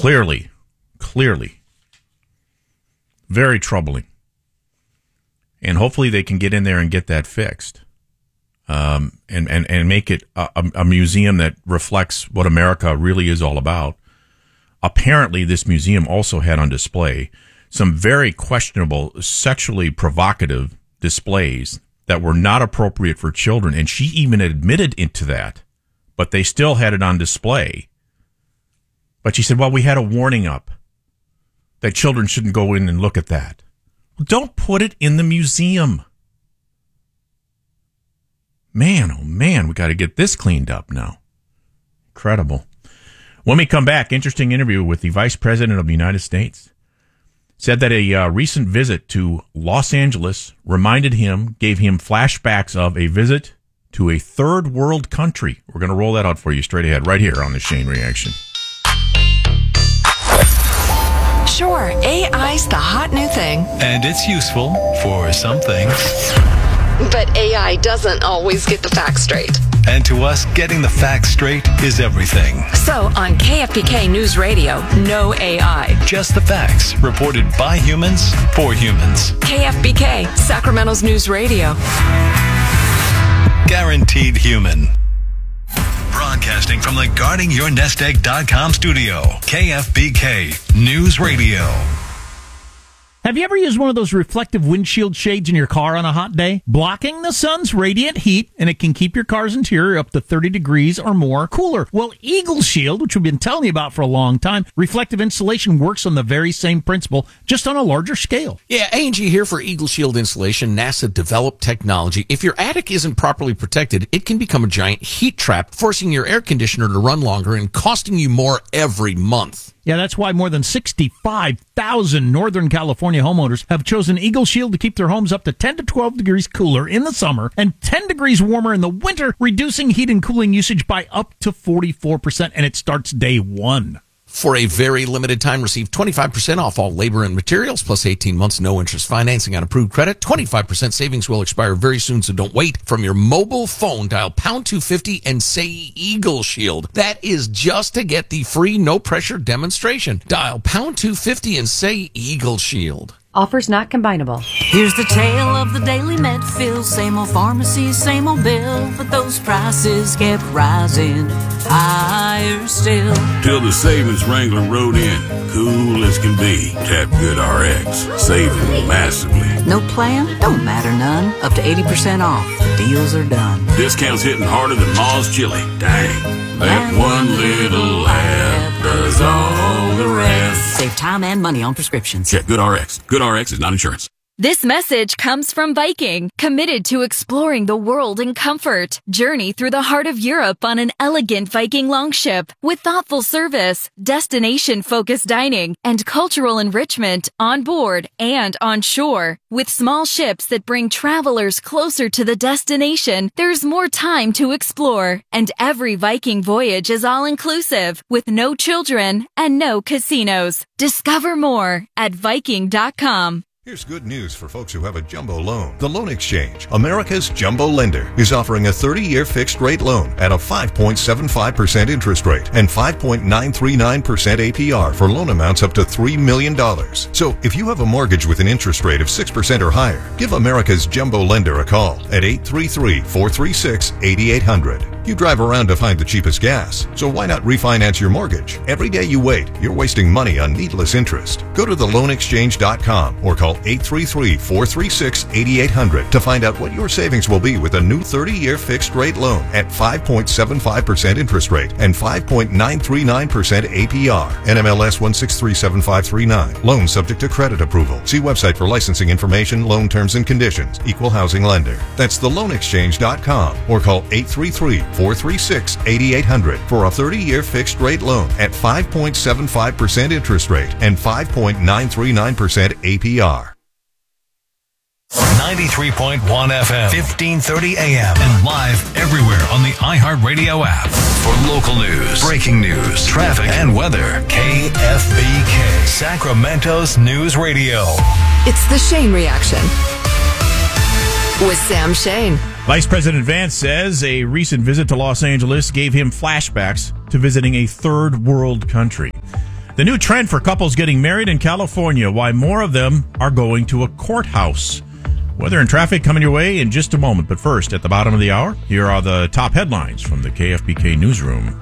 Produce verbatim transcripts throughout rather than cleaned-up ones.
Clearly, clearly, very troubling. And hopefully they can get in there and get that fixed. Um, and, and, and make it a, a museum that reflects what America really is all about. Apparently, this museum also had on display some very questionable, sexually provocative displays that were not appropriate for children, and she even admitted into that, but they still had it on display. But she said, well, we had a warning up that children shouldn't go in and look at that. Well, don't put it in the museum. Man, oh man, we got to get this cleaned up now. Incredible. When we come back, interesting interview with the Vice President of the United States. Said that a uh, recent visit to Los Angeles reminded him, gave him flashbacks of a visit to a third world country. We're going to roll that out for you straight ahead right here on the Shane Reaction. Sure, A I's the hot new thing. And it's useful for some things. But A I doesn't always get the facts straight. And to us, getting the facts straight is everything. So on K F B K News Radio, no A I. Just the facts, reported by humans, for humans. K F B K, Sacramento's News Radio. Guaranteed human. Broadcasting from the guarding your nest egg dot com studio, K F B K News Radio. Have you ever used one of those reflective windshield shades in your car on a hot day? Blocking the sun's radiant heat, and it can keep your car's interior up to thirty degrees or more cooler. Well, Eagle Shield, which we've been telling you about for a long time, reflective insulation works on the very same principle, just on a larger scale. Yeah, A and G here for Eagle Shield insulation, NASA-developed technology. If your attic isn't properly protected, it can become a giant heat trap, forcing your air conditioner to run longer and costing you more every month. Yeah, that's why more than sixty-five thousand Northern California homeowners have chosen Eagle Shield to keep their homes up to ten to twelve degrees cooler in the summer and ten degrees warmer in the winter, reducing heat and cooling usage by up to forty-four percent, and it starts day one. For a very limited time, receive twenty-five percent off all labor and materials, plus eighteen months no interest financing on approved credit. twenty-five percent savings will expire very soon, so don't wait. From your mobile phone, dial pound two fifty and say Eagle Shield. That is just to get the free no-pressure demonstration. Dial pound two fifty and say Eagle Shield. Offers not combinable. Here's the tale of the daily Medfill. Same old pharmacy, same old bill, but those prices kept rising higher still. Till the savings wrangler rode in, cool as can be. Tap Good R X, saving massively. No plan? Don't matter none. Up to eighty percent off. The deals are done. Discounts hitting harder than Ma's chili. Dang, that one little app does all the rest. Save time and money on prescriptions. Check Good R X. Good R X is not insurance. This message comes from Viking, committed to exploring the world in comfort. Journey through the heart of Europe on an elegant Viking longship with thoughtful service, destination-focused dining, and cultural enrichment on board and on shore. With small ships that bring travelers closer to the destination, there's more time to explore. And every Viking voyage is all-inclusive, with no children and no casinos. Discover more at Viking dot com. Here's good news for folks who have a jumbo loan. The Loan Exchange, America's jumbo lender, is offering a thirty-year fixed-rate loan at a five point seven five percent interest rate and five point nine three nine percent A P R for loan amounts up to three million dollars. So if you have a mortgage with an interest rate of six percent or higher, give America's jumbo lender a call at eight three three, four three six, eight eight zero zero. You drive around to find the cheapest gas, so why not refinance your mortgage? Every day you wait, you're wasting money on needless interest. Go to the loan exchange dot com or call eight three three, four three six, eight eight zero zero to find out what your savings will be with a new thirty-year fixed-rate loan at five point seven five percent interest rate and five point nine three nine percent A P R. N M L S one six three seven five three nine. Loan subject to credit approval. See website for licensing information, loan terms and conditions. Equal housing lender. That's the loan exchange dot com or call eight three three, four three six, eight eight zero zero for a thirty-year fixed-rate loan at five point seven five percent interest rate and five point nine three nine percent A P R. ninety-three point one F M, fifteen thirty A M, and live everywhere on the iHeartRadio app. For local news, breaking news, traffic, and weather, K F B K, Sacramento's News Radio. It's the Shane Reaction with Sam Shane. Vice President Vance says a recent visit to Los Angeles gave him flashbacks to visiting a third world country. The new trend for couples getting married in California, why more of them are going to a courthouse. Weather and traffic coming your way in just a moment. But first, at the bottom of the hour, here are the top headlines from the K F B K Newsroom.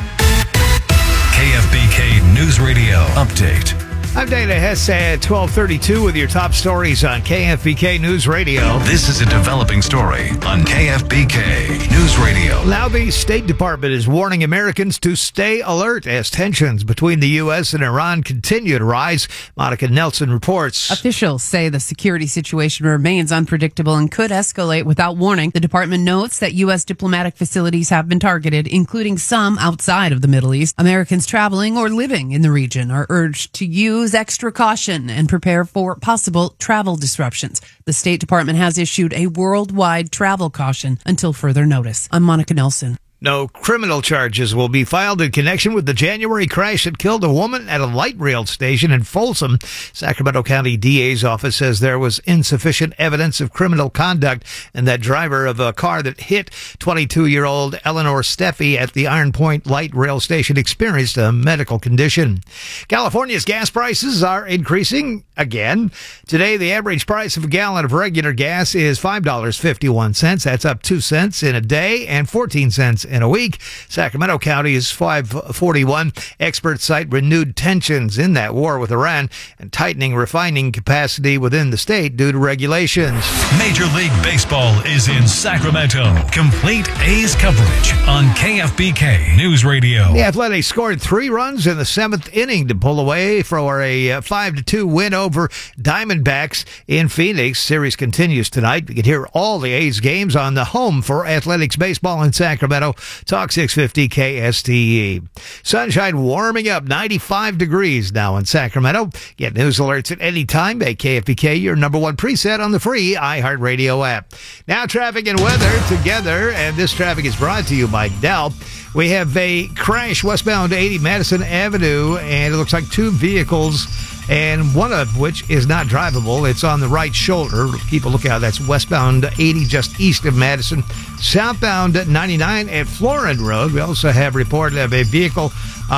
K F B K News Radio Update. I'm Dana Hess at twelve thirty-two with your top stories on K F B K News Radio. This is a developing story on K F B K News Radio. Now the State Department is warning Americans to stay alert as tensions between the U S and Iran continue to rise. Monica Nelson reports. Officials say the security situation remains unpredictable and could escalate without warning. The department notes that U S diplomatic facilities have been targeted, including some outside of the Middle East. Americans traveling or living in the region are urged to use extra caution and prepare for possible travel disruptions. The State Department has issued a worldwide travel caution until further notice. I'm Monica Nelson. No criminal charges will be filed in connection with the January crash that killed a woman at a light rail station in Folsom. Sacramento County D A's office says there was insufficient evidence of criminal conduct and that driver of a car that hit twenty-two-year-old Eleanor Steffi at the Iron Point light rail station experienced a medical condition. California's gas prices are increasing again. Today, the average price of a gallon of regular gas is five dollars and fifty-one cents. That's up two cents in a day and fourteen cents in a week. Sacramento County is five forty-one. Experts cite renewed tensions in that war with Iran and tightening refining capacity within the state due to regulations. Major League Baseball is in Sacramento. Complete A's coverage on K F B K News Radio. The Athletics scored three runs in the seventh inning to pull away for a five to two win over Diamondbacks in Phoenix. Series continues tonight. You can hear all the A's games on the home for Athletics baseball in Sacramento. Talk six fifty K S T E. Sunshine warming up, ninety-five degrees now in Sacramento. Get news alerts at any time at K F B K, your number one preset on the free iHeartRadio app. Now traffic and weather together, and this traffic is brought to you by Dell. We have a crash westbound eighty Madison Avenue, and it looks like two vehicles, and one of which is not drivable. It's on the right shoulder. Keep a lookout. That's westbound eighty just east of Madison. Southbound ninety-nine at Florin Road. We also have report of a vehicle,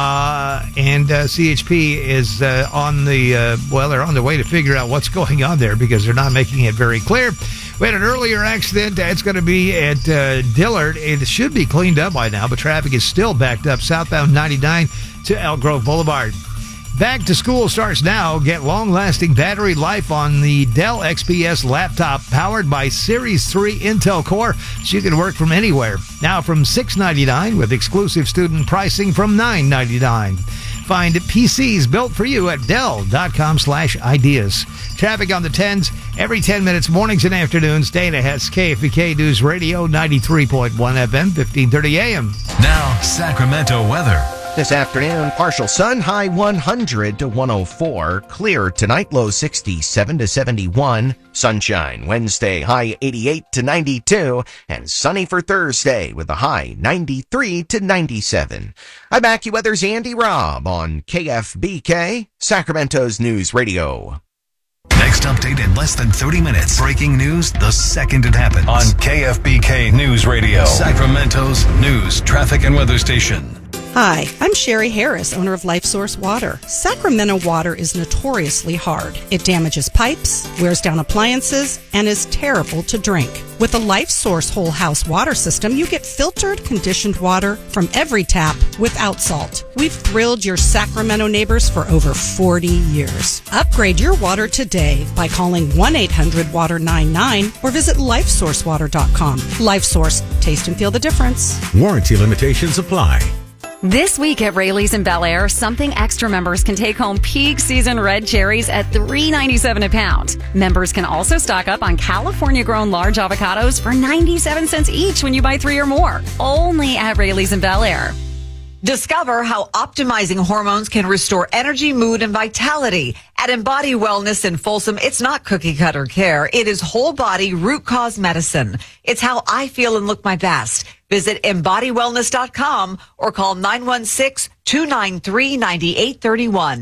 uh, and uh, C H P is uh, on the, uh, well, they're on the way to figure out what's going on there because they're not making it very clear. We had an earlier accident. It's going to be at uh, Dillard. It should be cleaned up by now, but traffic is still backed up southbound ninety-nine to Elk Grove Boulevard. Back to school starts now. Get long-lasting battery life on the Dell X P S laptop powered by Series three Intel Core, so you can work from anywhere. Now from six ninety-nine with exclusive student pricing from nine ninety-nine. Find P Cs built for you at Dell.com slash ideas. Traffic on the tens every ten minutes, mornings and afternoons. Dana Hess, K F B K News Radio, ninety-three point one F M, fifteen thirty A M. Now, Sacramento weather. This afternoon, partial sun, high one hundred to one oh four. Clear tonight, low sixty-seven to seventy-one. Sunshine Wednesday, high eighty-eight to ninety-two. And sunny for Thursday with a high ninety-three to ninety-seven. I'm AccuWeather's Andy Robb on K F B K, Sacramento's News Radio. Next update in less than thirty minutes. Breaking news the second it happens. On K F B K News Radio, Sacramento's news, traffic, and weather station. Hi, I'm Sherry Harris, owner of LifeSource Water. Sacramento water is notoriously hard. It damages pipes, wears down appliances, and is terrible to drink. With the LifeSource whole house water system, you get filtered, conditioned water from every tap without salt. We've thrilled your Sacramento neighbors for over forty years. Upgrade your water today by calling one eight hundred water ninety-nine or visit lifesource water dot com. LifeSource, taste and feel the difference. Warranty limitations apply. This week at Rayleigh's in Bel Air, Something Extra members can take home peak season red cherries at three ninety-seven a pound. Members can also stock up on California-grown large avocados for ninety-seven cents each when you buy three or more. Only at Rayleigh's in Bel Air. Discover how optimizing hormones can restore energy, mood, and vitality. At Embody Wellness in Folsom, it's not cookie-cutter care. It is whole-body, root-cause medicine. It's how I feel and look my best. Visit embody wellness dot com or call nine one six, two nine three, nine eight three one.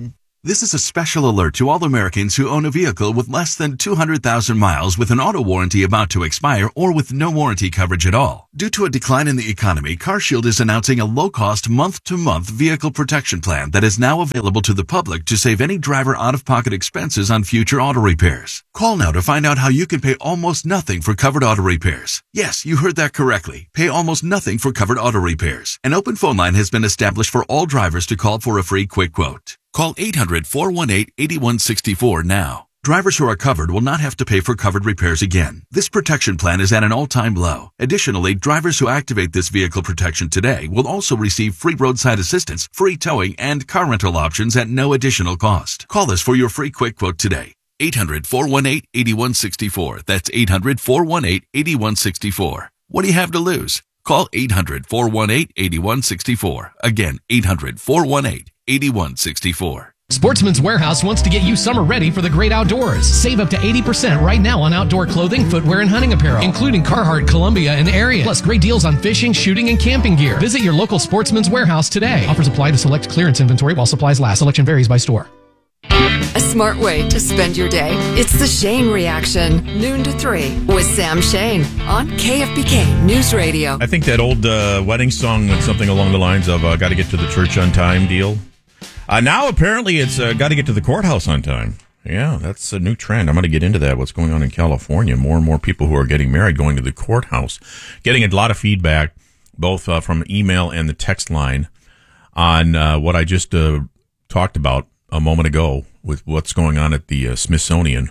This is a special alert to all Americans who own a vehicle with less than two hundred thousand miles with an auto warranty about to expire or with no warranty coverage at all. Due to a decline in the economy, CarShield is announcing a low-cost month-to-month vehicle protection plan that is now available to the public to save any driver out-of-pocket expenses on future auto repairs. Call now to find out how you can pay almost nothing for covered auto repairs. Yes, you heard that correctly. Pay almost nothing for covered auto repairs. An open phone line has been established for all drivers to call for a free quick quote. Call eight hundred, four one eight, eight one six four now. Drivers who are covered will not have to pay for covered repairs again. This protection plan is at an all-time low. Additionally, drivers who activate this vehicle protection today will also receive free roadside assistance, free towing, and car rental options at no additional cost. Call us for your free quick quote today. eight hundred, four one eight, eight one six four. That's eight hundred, four one eight, eight one six four. What do you have to lose? Call eight hundred, four one eight, eight one six four. Again, eight hundred, four one eight, eight one six four. Sportsman's Warehouse wants to get you summer ready for the great outdoors. Save up to eighty percent right now on outdoor clothing, footwear, and hunting apparel, including Carhartt, Columbia, and Ariat. Plus great deals on fishing, shooting, and camping gear. Visit your local Sportsman's Warehouse today. Offers apply to select clearance inventory while supplies last. Selection varies by store. A smart way to spend your day. It's the Shane Reaction, noon to three, with Sam Shane on K F B K News Radio. I think that old uh, wedding song was something along the lines of uh, got to get to the church on time deal. Uh, now, apparently, it's uh, got to get to the courthouse on time. Yeah, that's a new trend. I'm going to get into that, what's going on in California. More and more people who are getting married going to the courthouse. Getting a lot of feedback, both uh, from email and the text line, on uh, what I just uh, talked about a moment ago with what's going on at the uh, Smithsonian.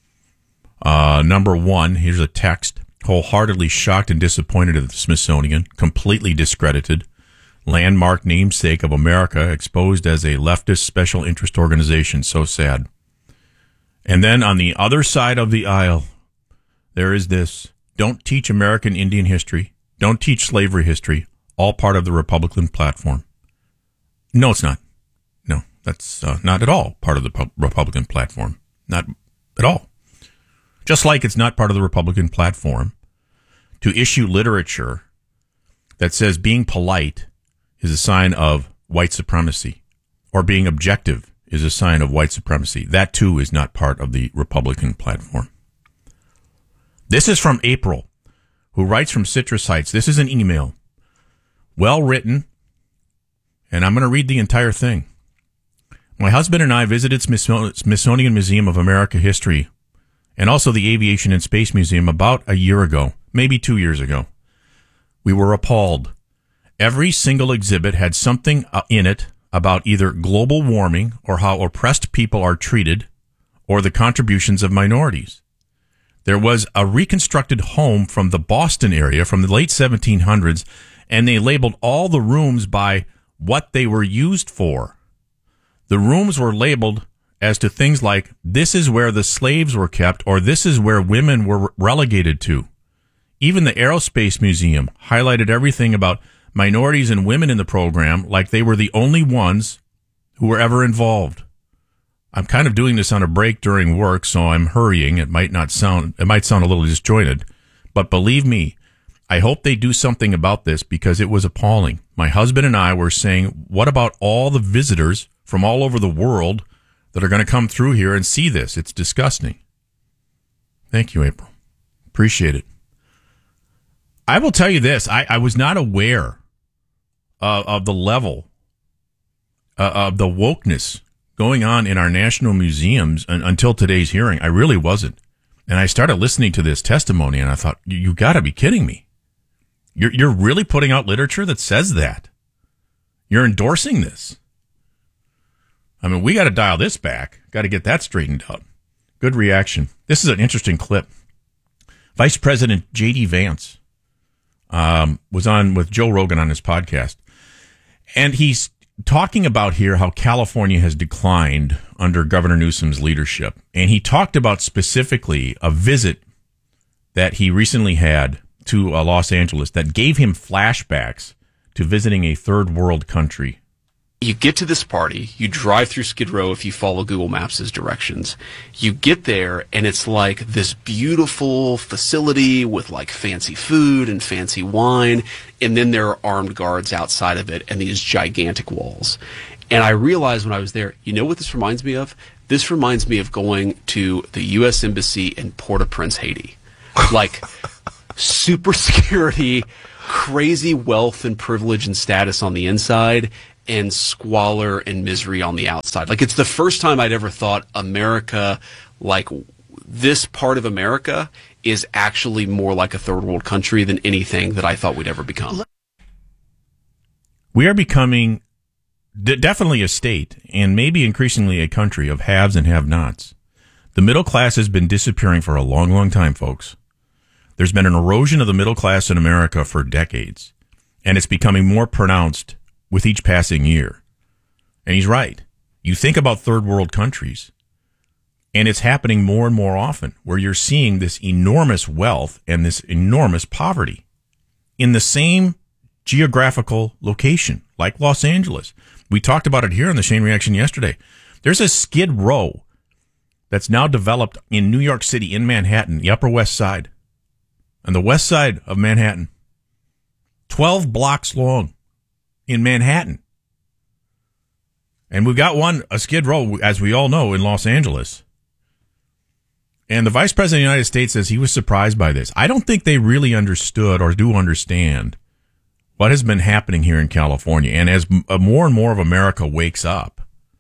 Uh, number one, here's a text. Wholeheartedly shocked and disappointed at the Smithsonian. Completely discredited. Landmark namesake of America exposed as a leftist special interest organization. So sad. And then on the other side of the aisle, there is this. Don't teach American Indian history. Don't teach slavery history. All part of the Republican platform. No, it's not. No, that's uh, not at all part of the pu- Republican platform. Not at all. Just like it's not part of the Republican platform to issue literature that says being polite is a sign of white supremacy, or being objective is a sign of white supremacy. That, too, is not part of the Republican platform. This is from April, who writes from Citrus Heights. This is an email. Well written, and I'm going to read the entire thing. My husband and I visited Smithsonian Museum of America History and also the Aviation and Space Museum about a year ago, maybe two years ago. We were appalled. Every single exhibit had something in it about either global warming or how oppressed people are treated or the contributions of minorities. There was a reconstructed home from the Boston area from the late seventeen hundreds, and they labeled all the rooms by what they were used for. The rooms were labeled as to things like, this is where the slaves were kept, or this is where women were relegated to. Even the Aerospace Museum highlighted everything about minorities and women in the program like they were the only ones who were ever involved. I'm kind of doing this on a break during work, so I'm hurrying. It might not sound, it might sound a little disjointed, but believe me, I hope they do something about this because it was appalling. My husband and I were saying, what about all the visitors from all over the world that are going to come through here and see this? It's disgusting. Thank you, April. Appreciate it. I will tell you this. I, I was not aware uh, of the level uh, of the wokeness going on in our national museums un- until today's hearing. I really wasn't. And I started listening to this testimony, and I thought, you, you got to be kidding me. You're, you're really putting out literature that says that. You're endorsing this. I mean, we got to dial this back. Got to get that straightened out. Good reaction. This is an interesting clip. Vice President J D. Vance um, was on with Joe Rogan on his podcast, and he's talking about here how California has declined under Governor Newsom's leadership. And he talked about specifically a visit that he recently had to uh, Los Angeles that gave him flashbacks to visiting a third world country. You get to this party, you drive through Skid Row if you follow Google Maps' directions. You get there, and it's like this beautiful facility with like fancy food and fancy wine, and then there are armed guards outside of it and these gigantic walls. And I realized when I was there, you know what this reminds me of? This reminds me of going to the U S Embassy in Port-au-Prince, Haiti. Like, super security, crazy wealth and privilege and status on the inside, and squalor and misery on the outside. Like, it's the first time I'd ever thought America, like, this part of America is actually more like a third world country than anything that I thought we'd ever become. We are becoming d- definitely a state, and maybe increasingly a country, of haves and have-nots. The middle class has been disappearing for a long, long time, folks. There's been an erosion of the middle class in America for decades, and it's becoming more pronounced with each passing year. And he's right. You think about third world countries, and it's happening more and more often, where you're seeing this enormous wealth and this enormous poverty in the same geographical location, like Los Angeles. We talked about it here in the Shane Reaction yesterday. There's a Skid Row that's now developed in New York City, in Manhattan, the Upper West Side, on the west side of Manhattan, twelve blocks long in Manhattan. And we've got one, a Skid Row, as we all know, in Los Angeles. And the Vice President of the United States says he was surprised by this. I don't think they really understood or do understand what has been happening here in California. And as more and more of America wakes up,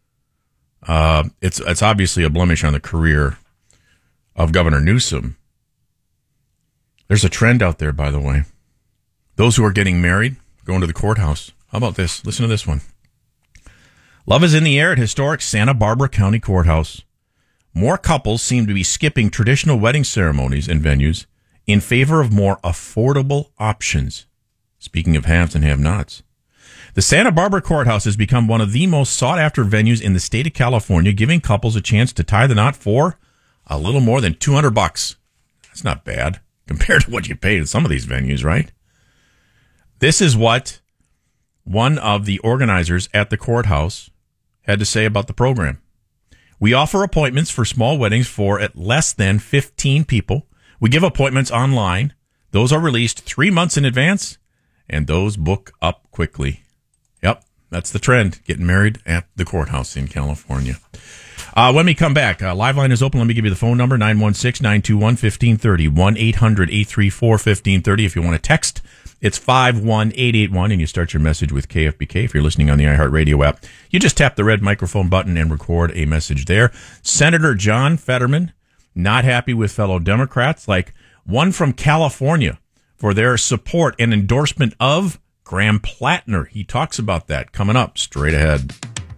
uh, it's it's obviously a blemish on the career of Governor Newsom. There's a trend out there, by the way. Those who are getting married, going to the courthouse. How about this? Listen to this one. Love is in the air at historic Santa Barbara County Courthouse. More couples seem to be skipping traditional wedding ceremonies and venues in favor of more affordable options. Speaking of haves and have-nots. The Santa Barbara Courthouse has become one of the most sought-after venues in the state of California, giving couples a chance to tie the knot for a little more than two hundred bucks. That's not bad compared to what you pay at some of these venues, right? This is what one of the organizers at the courthouse had to say about the program. We offer appointments for small weddings for at less than fifteen people. We give appointments online. Those are released three months in advance, and those book up quickly. Yep, that's the trend, getting married at the courthouse in California. Uh, when we come back, uh, live line is open. Let me give you the phone number, nine one six, nine two one, one five three zero, one eight hundred, eight three four, one five three zero. If you want to text, it's five one eight eight one, and you start your message with K F B K. If you're listening on the iHeartRadio app, you just tap the red microphone button and record a message there. Senator John Fetterman, not happy with fellow Democrats, like one from California, for their support and endorsement of Graham Plattner. He talks about that coming up straight ahead.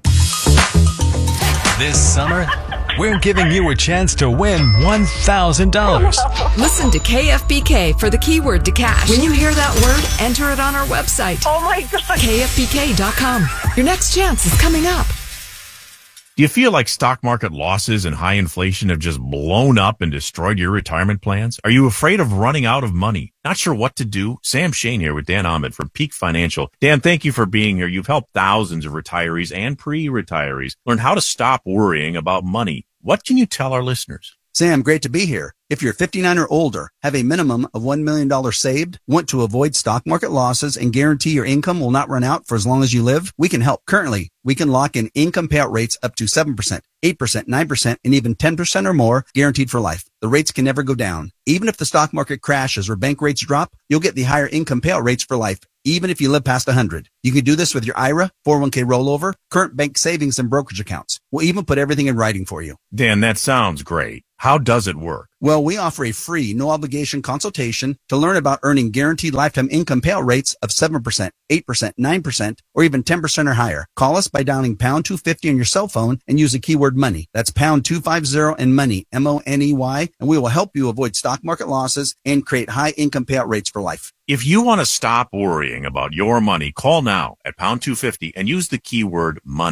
This summer, we're giving you a chance to win one thousand dollars. Listen to K F B K for the keyword to cash. When you hear that word, enter it on our website. Oh my God. K F B K dot com. Your next chance is coming up. Do you feel like stock market losses and high inflation have just blown up and destroyed your retirement plans? Are you afraid of running out of money? Not sure what to do? Sam Shane here with Dan Ahmed from Peak Financial. Dan, thank you for being here. You've helped thousands of retirees and pre-retirees learn how to stop worrying about money. What can you tell our listeners? Sam, great to be here. If you're fifty-nine or older, have a minimum of one million dollars saved, want to avoid stock market losses, and guarantee your income will not run out for as long as you live, we can help. Currently, we can lock in income payout rates up to seven percent, eight percent, nine percent, and even ten percent or more, guaranteed for life. The rates can never go down. Even if the stock market crashes or bank rates drop, you'll get the higher income payout rates for life, even if you live past one hundred. You can do this with your I R A, four oh one k rollover, current bank savings, and brokerage accounts. We'll even put everything in writing for you. Dan, that sounds great. How does it work? Well, we offer a free, no-obligation consultation to learn about earning guaranteed lifetime income payout rates of seven percent, eight percent, nine percent, or even ten percent or higher. Call us by dialing pound two fifty on your cell phone and use the keyword money. That's pound two fifty and money, M O N E Y, and we will help you avoid stock market losses and create high income payout rates for life. If you want to stop worrying about your money, call now at pound two fifty and use the keyword money.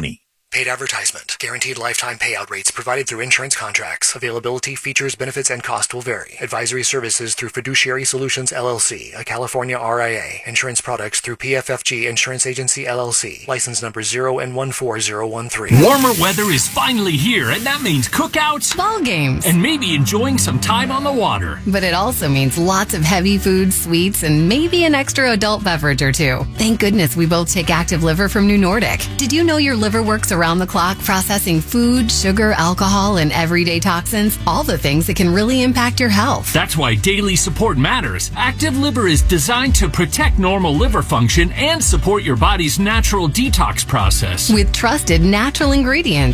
Paid advertisement. Guaranteed lifetime payout rates provided through insurance contracts. Availability, features, benefits, and cost will vary. Advisory services through Fiduciary Solutions, L L C, a California R I A. Insurance products through P F F G Insurance Agency, L L C. License number zero N one four zero one three. Warmer weather is finally here, and that means cookouts, ball games, and maybe enjoying some time on the water. But it also means lots of heavy foods, sweets, and maybe an extra adult beverage or two. Thank goodness we both take Active Liver from New Nordic. Did you know your liver works around the clock processing food, sugar, alcohol, and everyday toxins? All the things that can really impact your health. That's why daily support matters. Active Liver is designed to protect normal liver function and support your body's natural detox process. With trusted natural ingredients